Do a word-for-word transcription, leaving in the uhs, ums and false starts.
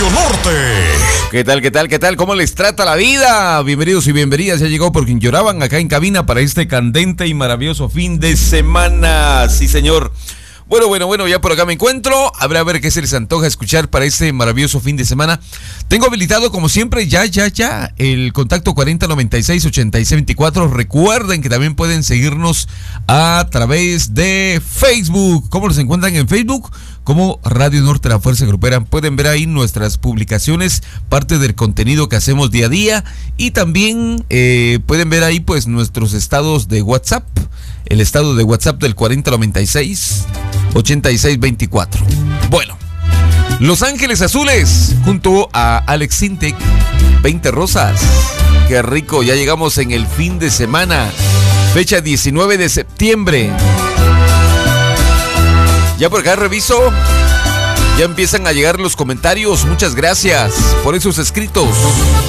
Radio Norte. ¿Qué tal, qué tal, qué tal? ¿Cómo les trata la vida? Bienvenidos y bienvenidas. Ya llegó por quien lloraban acá en cabina para este candente y maravilloso fin de semana. Sí, señor. Bueno, bueno, bueno, ya por acá me encuentro. Habrá a ver qué se les antoja escuchar para este maravilloso fin de semana. Tengo habilitado, como siempre, ya, ya, ya, el contacto cuarenta noventa y seis ochenta y seis veinticuatro. Recuerden que también pueden seguirnos a través de Facebook. ¿Cómo nos encuentran en Facebook? Como Radio Norte, la Fuerza Grupera. Pueden ver ahí nuestras publicaciones, parte del contenido que hacemos día a día. Y también eh, pueden ver ahí pues nuestros estados de WhatsApp. El estado de WhatsApp del cuarenta noventa y seis ochenta y seis veinticuatro. Bueno, Los Ángeles Azules junto a Alex Sintek, veinte Rosas. Qué rico, ya llegamos en el fin de semana. Fecha diecinueve de septiembre. Ya por acá reviso. Ya empiezan a llegar los comentarios. Muchas gracias por esos escritos.